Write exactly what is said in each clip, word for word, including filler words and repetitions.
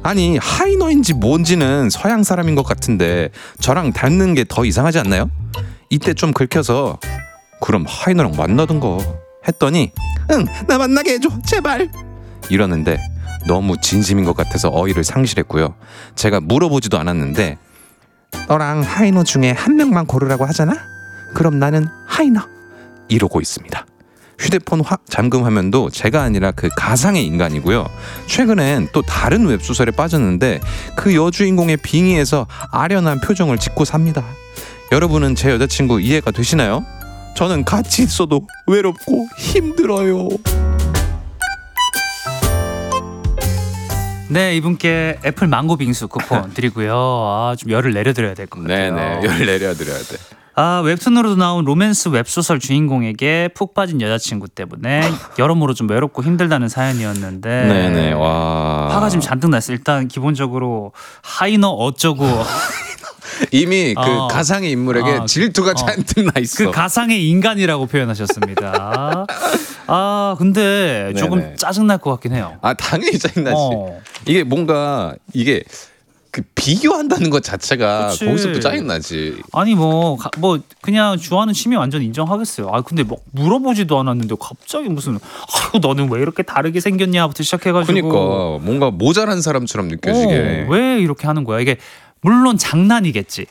아니 하이너인지 뭔지는 서양 사람인 것 같은데 저랑 닮는 게 더 이상하지 않나요? 이때 좀 긁혀서 그럼 하이너랑 만나든가 했더니 응 나 만나게 해줘 제발 이러는데 너무 진심인 것 같아서 어이를 상실했고요. 제가 물어보지도 않았는데 너랑 하이너 중에 한 명만 고르라고 하잖아? 그럼 나는 하이너 이러고 있습니다. 휴대폰 화, 잠금 화면도 제가 아니라 그 가상의 인간이고요. 최근엔 또 다른 웹소설에 빠졌는데 그 여주인공의 빙의에서 아련한 표정을 짓고 삽니다. 여러분은 제 여자친구 이해가 되시나요? 저는 같이 있어도 외롭고 힘들어요. 네, 이분께 애플 망고 빙수 쿠폰 드리고요. 아, 좀 열을 내려드려야 될 것 같아요. 네네, 열 내려드려야 돼. 아, 웹툰으로도 나온 로맨스 웹소설 주인공에게 푹 빠진 여자친구 때문에 여러모로 좀 외롭고 힘들다는 사연이었는데 네네, 와. 화가 좀 잔뜩 났어요. 일단 기본적으로 하이너 어쩌고 이미 그 어. 가상의 인물에게 어. 질투가 어. 잔뜩 나 있어. 그 가상의 인간이라고 표현하셨습니다. 아, 근데 조금 네네. 짜증날 것 같긴 해요. 아 당연히 짜증나지. 어. 이게 뭔가 이게 그 비교한다는 것 자체가 그치. 거기서 또 짜증나지. 아니 뭐 뭐 그냥 좋아하는 취미 완전 인정하겠어요. 아 근데 뭐 물어보지도 않았는데 갑자기 무슨 아유 너는 왜 이렇게 다르게 생겼냐부터 시작해가지고. 그러니까 뭔가 모자란 사람처럼 느껴지게. 어, 왜 이렇게 하는 거야? 이게 물론 장난이겠지.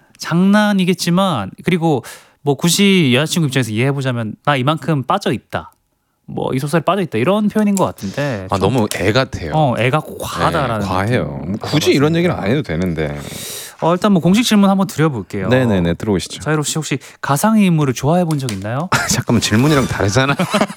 장난이겠지만 그리고 뭐 굳이 여자친구 입장에서 이해해보자면 나 이만큼 빠져 있다. 뭐 이 소설에 빠져 있다 이런 표현인 것 같은데. 아 너무 애 같아요. 어 애가 과하다라는. 네, 과해요. 뭐 굳이 이런 얘기를 안 해도 되는데. 어, 일단 뭐 공식 질문 한번 드려볼게요. 네네네 들어오시죠. 자유롭 씨 혹시 가상의 인물을 좋아해 본 적 있나요? 잠깐만 질문이랑 다르잖아.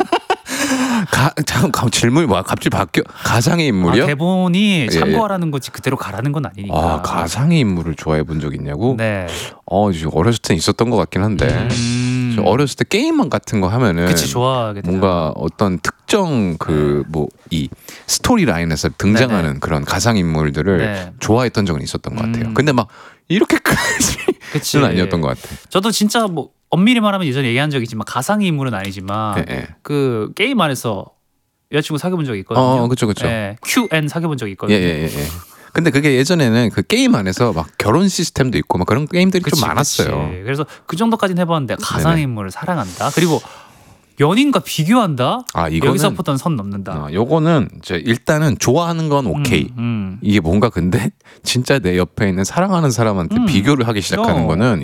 가, 잠깐 질문이 뭐야? 갑자기 바뀌어. 가상의 인물이요? 아, 대본이 예, 참고하라는 거지 그대로 가라는 건 아니니까. 아 가상의 인물을 좋아해 본 적 있냐고? 네. 어 이제 어렸을 때 있었던 것 같긴 한데. 음. 저 어렸을 때 게임만 같은 거 하면은 그치 좋아하게 되죠. 뭔가 어떤 특정 그 뭐 이 스토리 라인에서 등장하는 네네. 그런 가상 인물들을 네. 좋아했던 적은 있었던 것 같아요. 음. 근데 막 이렇게까지는 그치. 아니었던 것 같아. 저도 진짜 뭐 엄밀히 말하면 예전에 얘기한 적이 있지만 가상의 인물은 아니지만 예, 예. 그 게임 안에서 여자친구 사귀어본 적이 있거든요. 어, 그쵸, 그쵸. 네. 큐엔 사귀어본 적이 있거든요. 예예예. 예, 예. 근데 그게 예전에는 그 게임 안에서 막 결혼 시스템도 있고 막 그런 게임들이 그치, 좀 많았어요. 그치. 그래서 그 정도까지는 해봤는데 가상의 네네. 인물을 사랑한다. 그리고 연인과 비교한다. 아 이거는 여기서부터는 선 넘는다. 어, 요거는 이제 일단은 좋아하는 건 오케이. 음, 음. 이게 뭔가 근데 진짜 내 옆에 있는 사랑하는 사람한테 음. 비교를 하기 시작하는 어. 거는